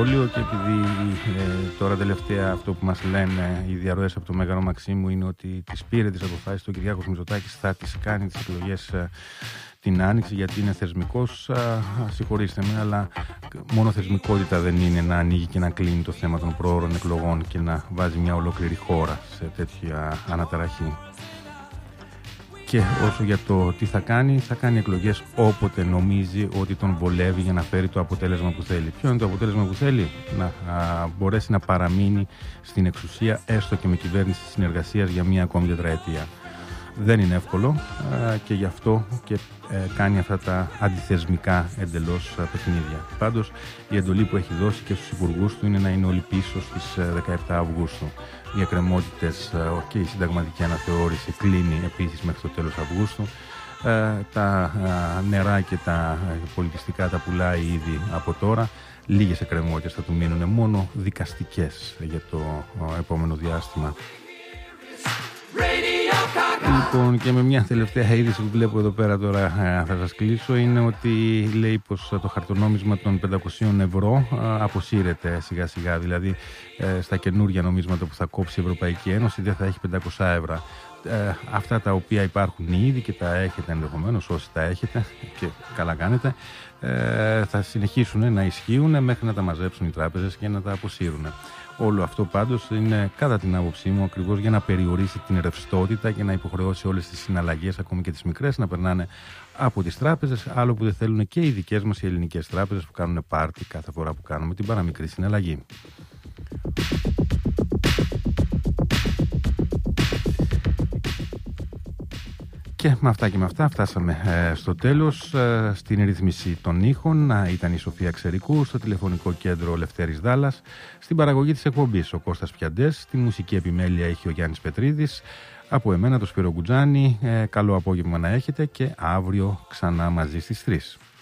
Και επειδή τώρα τελευταία αυτό που μας λένε οι διαρροές από το Μέγαρο Μαξίμου είναι ότι τις πήρε τις αποφάσεις του Κυριάκος Μητσοτάκης, θα τις κάνει τις εκλογές την Άνοιξη, γιατί είναι θεσμικός, συγχωρήστε με, αλλά μόνο θεσμικότητα δεν είναι να ανοίγει και να κλείνει το θέμα των προώρων εκλογών και να βάζει μια ολόκληρη χώρα σε τέτοια αναταραχή. Και όσο για το τι θα κάνει εκλογές όποτε νομίζει ότι τον βολεύει για να φέρει το αποτέλεσμα που θέλει. Ποιο είναι το αποτέλεσμα που θέλει? Να μπορέσει να παραμείνει στην εξουσία, έστω και με κυβέρνηση συνεργασίας, για μία ακόμη τετραετία. Δεν είναι εύκολο και γι' αυτό και κάνει αυτά τα αντιθεσμικά εντελώς παιχνίδια. Πάντως η εντολή που έχει δώσει και στους υπουργούς του είναι να είναι όλοι πίσω στις 17 Αυγούστου. Οι εκκρεμότητες και η συνταγματική αναθεώρηση κλείνει επίσης μέχρι το τέλος Αυγούστου. Τα νερά και τα πολιτιστικά τα πουλάει ήδη από τώρα. Λίγες εκκρεμότητες θα του μείνουν, μόνο δικαστικές για το επόμενο διάστημα. Λοιπόν, και με μια τελευταία είδηση που βλέπω εδώ πέρα τώρα θα σας κλείσω, είναι ότι λέει πως το χαρτονόμισμα των 500 ευρώ αποσύρεται σιγά σιγά, δηλαδή στα καινούργια νομίσματα που θα κόψει η Ευρωπαϊκή Ένωση δεν θα έχει 500 ευρώ. Αυτά τα οποία υπάρχουν ήδη και τα έχετε ενδεχομένως, όσοι τα έχετε και καλά κάνετε, θα συνεχίσουν να ισχύουν μέχρι να τα μαζέψουν οι τράπεζες και να τα αποσύρουν. Όλο αυτό πάντως είναι, κατά την άποψή μου, ακριβώς για να περιορίσει την ρευστότητα και να υποχρεώσει όλες τις συναλλαγές, ακόμη και τις μικρές, να περνάνε από τις τράπεζες, άλλο που δεν θέλουν και οι δικές μας οι ελληνικές τράπεζες που κάνουν πάρτι κάθε φορά που κάνουμε την παραμικρή συναλλαγή. Και με αυτά και με αυτά φτάσαμε στο τέλος. Στην ρύθμιση των ήχων ήταν η Σοφία Ξερικού, στο τηλεφωνικό κέντρο Λευτέρης Δάλλας, στην παραγωγή της εκπομπής ο Κώστας Πιαντές, στη μουσική επιμέλεια έχει ο Γιάννης Πετρίδης, από εμένα το Σπύρο Γκουτζάνη. Καλό απόγευμα να έχετε και αύριο ξανά μαζί στις 3.